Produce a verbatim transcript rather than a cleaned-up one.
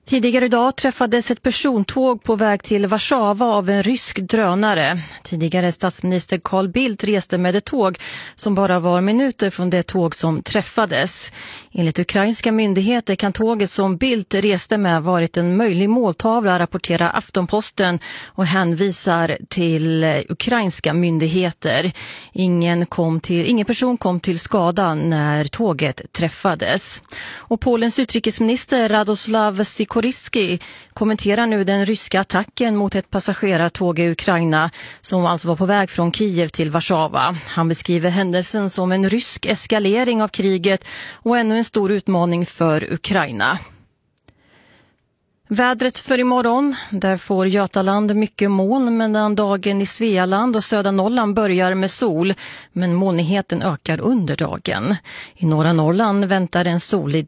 Tidigare idag träffades ett persontåg på väg till Warszawa av en rysk drönare. Tidigare statsminister Carl Bildt reste med ett tåg som bara var minuter från det tåg som träffades. Enligt ukrainska myndigheter kan tåget som Bildt reste med varit en möjlig måltavla, rapporterar Aftonposten och hänvisar till ukrainska myndigheter. Ingen, kom till, ingen person kom till skada när tåget träffades. Och Polens utrikesminister Radoslav Sikorski kommenterar nu den ryska attacken mot ett passagerartåg i Ukraina som alltså var på väg från Kiev till Warszawa. Han beskriver händelsen som en rysk eskalering av kriget och ännu en stor utmaning för Ukraina. Vädret för imorgon, där får Götaland mycket moln medan dagen i Svealand och södra Norrland börjar med sol, men molnigheten ökar under dagen. I norra Norrland väntar en solig